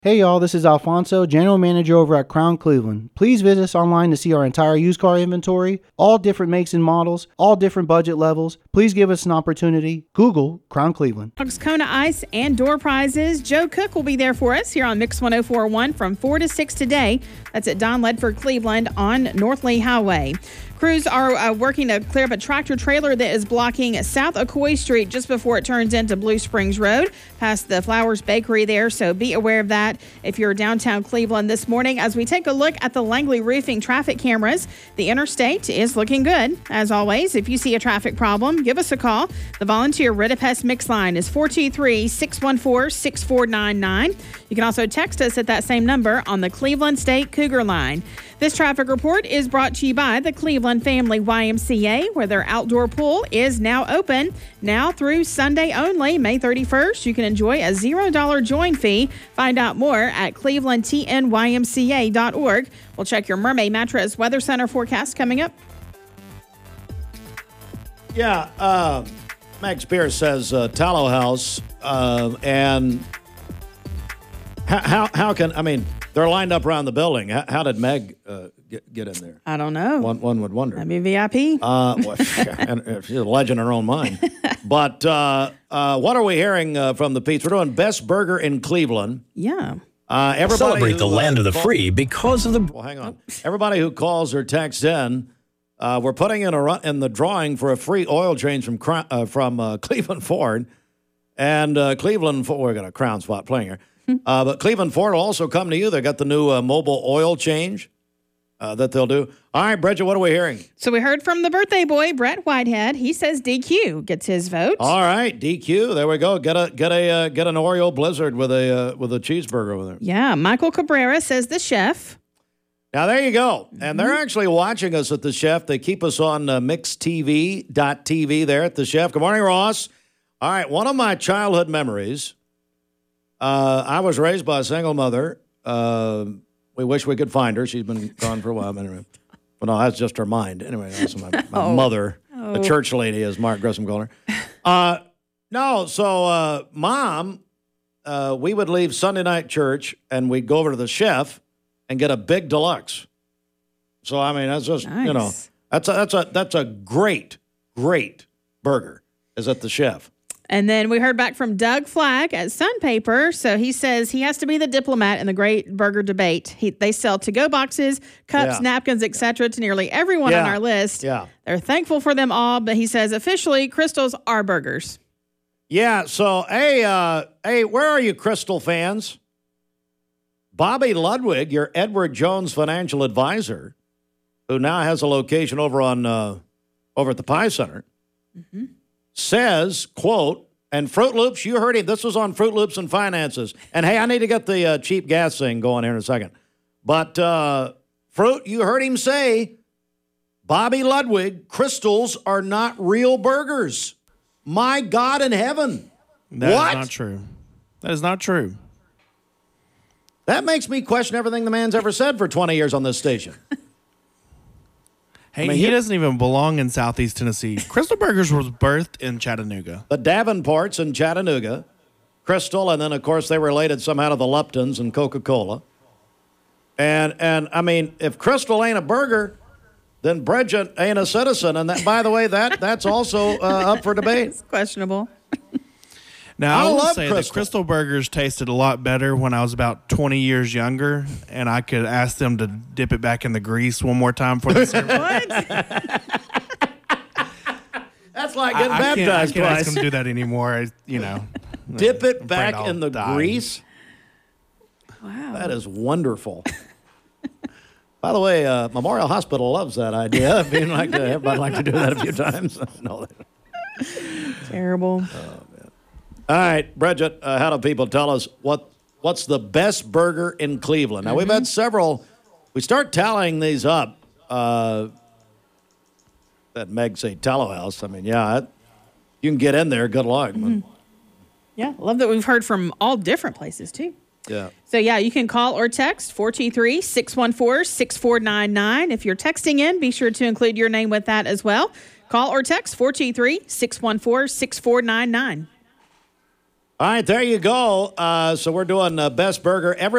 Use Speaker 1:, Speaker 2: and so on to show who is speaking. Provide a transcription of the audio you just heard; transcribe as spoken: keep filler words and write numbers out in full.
Speaker 1: Hey y'all, this is Alfonso, General Manager over at Crown Cleveland. Please visit us online to see our entire used car inventory, all different makes and models, all different budget levels. Please give us an opportunity. Google Crown Cleveland.
Speaker 2: Kona Ice and door prizes. Joe Cook will be there for us here on Mix one oh four point one from four to six today. That's at Don Ledford Cleveland on North Lee Highway. Crews are uh, working to clear up a tractor trailer that is blocking South Ocoee Street just before it turns into Blue Springs Road, past the Flowers Bakery there, so be aware of that if you're downtown Cleveland this morning. As we take a look at the Langley Roofing traffic cameras, the interstate is looking good. As always, if you see a traffic problem, give us a call. The volunteer Ridipest Mix line is four two three, six one four, six four nine nine. You can also text us at that same number on the Cleveland State Cougar line. This traffic report is brought to you by the Cleveland Family Y M C A, where their outdoor pool is now open. Now through Sunday only, May thirty-first, you can enjoy a zero dollar join fee. Find out more at cleveland t n y m c a dot org. We'll check your Mermaid Mattress Weather Center forecast coming up.
Speaker 3: Yeah, uh, Max Pierce says uh, Tallow House, uh, and how, how, how can, I mean, they're lined up around the building. How, how did Meg uh, get, get in there?
Speaker 2: I don't know.
Speaker 3: One, one would wonder.
Speaker 2: I mean, V I P.
Speaker 3: Uh, well, and she's a legend in her own mind. But uh, uh, what are we hearing uh, from the Pete's? We're doing Best Burger in Cleveland.
Speaker 2: Yeah.
Speaker 3: Uh, everybody
Speaker 4: Celebrate
Speaker 3: who,
Speaker 4: the land
Speaker 3: uh,
Speaker 4: of the
Speaker 3: call-
Speaker 4: free because of the...
Speaker 3: Well, hang on. Everybody who calls or texts in, uh, we're putting in a run, in the drawing for a free oil change from Cro- uh, from uh, Cleveland Ford. And uh, Cleveland Ford, we're got a crown spot playing here. Uh, but Cleveland Ford will also come to you. They got the new uh, mobile oil change uh, that they'll do. All right, Bridget, what are we hearing?
Speaker 2: So we heard from the birthday boy, Brett Whitehead. He says D Q gets his vote.
Speaker 3: All right, D Q. There we go. Get a get a uh, get an Oreo Blizzard with a uh, with a cheeseburger over there.
Speaker 2: Yeah, Michael Cabrera says the chef.
Speaker 3: Now there you go. And they're actually watching us at the Chef. They keep us on uh, mix t v dot t v there at the Chef. Good morning, Ross. All right, one of my childhood memories. Uh, I was raised by a single mother. Uh, we wish we could find her. She's been gone for a while. But anyway, well, no, that's just her mind. Anyway, that's my, my
Speaker 2: Oh.
Speaker 3: mother,
Speaker 2: Oh.
Speaker 3: the church lady, as Mark Grissom called her. Uh, no, so uh, Mom, uh, we would leave Sunday night church and we'd go over to the Chef and get a big deluxe. So I mean, that's just you know,
Speaker 2: Nice.
Speaker 3: that's a, that's a that's a great, great burger. Is at the Chef.
Speaker 2: And then we heard back from Doug Flagg at Sun Paper. So he says he has to be the diplomat in the great burger debate. He, they sell to-go boxes, cups,
Speaker 3: Yeah.
Speaker 2: napkins, et cetera to nearly everyone
Speaker 3: Yeah.
Speaker 2: on our list.
Speaker 3: Yeah.
Speaker 2: They're thankful for them all, but he says officially, Crystal's are burgers.
Speaker 3: Yeah, so, hey, uh, hey, where are you, Crystal fans? Bobby Ludwig, your Edward Jones financial advisor, who now has a location over on uh, over at the Pie Center,
Speaker 2: Mm-hmm.
Speaker 3: says, quote, and Fruit Loops, you heard him. This was on Fruit Loops and Finances. And, hey, I need to get the uh, cheap gas thing going here in a second. But, uh, Fruit, you heard him say, Bobby Ludwig, Crystals are not real burgers. My God in heaven.
Speaker 5: That
Speaker 3: What?
Speaker 5: is not true. That is not true.
Speaker 3: That makes me question everything the man's ever said for twenty years on this station.
Speaker 5: Hey,
Speaker 3: mean,
Speaker 5: he
Speaker 3: you-
Speaker 5: doesn't even belong in Southeast Tennessee. Crystal Burgers was birthed in Chattanooga.
Speaker 3: The Davenports in Chattanooga, Crystal, and then, of course, they related somehow to the Luptons and Coca-Cola. And, and I mean, if Crystal ain't a burger, then Bridget ain't a citizen. And, that, by the way, that that's also uh, up for debate.
Speaker 2: It's questionable.
Speaker 5: Now,
Speaker 3: I
Speaker 5: I, will
Speaker 3: love
Speaker 5: say
Speaker 3: Crystal.
Speaker 5: that Crystal Burgers tasted a lot better when I was about twenty years younger, and I could ask them to dip it back in the grease one more time for the service.
Speaker 2: What?
Speaker 3: That's like
Speaker 5: I,
Speaker 3: getting
Speaker 5: I can't, I
Speaker 3: baptized
Speaker 5: can't ask
Speaker 3: twice.
Speaker 5: them to do that ananymore. I, you know,
Speaker 3: Dip it
Speaker 5: I'm afraid
Speaker 3: back
Speaker 5: I'll
Speaker 3: in the
Speaker 5: die.
Speaker 3: grease.
Speaker 2: Wow.
Speaker 3: That is wonderful. By the way, uh, Memorial Hospital loves that idea. If you'd like to, everybody like to do that a few times. No.
Speaker 2: Terrible.
Speaker 3: All right, Bridget, uh, how do people tell us what what's the best burger in Cleveland? Now, we've had several. We start tallying these up. Uh, that Meg say Tallow House. I mean, yeah, it, you can get in there. Good luck. but-
Speaker 2: Yeah, love that we've heard from all different places, too.
Speaker 3: yeah.
Speaker 2: So, yeah, you can call or text four two three, six one four, six four nine nine. If you're texting in, be sure to include your name with that as well. Call or text four two three, six one four, six four nine nine.
Speaker 3: All right, there you go. Uh, so we're doing uh, best burger. Every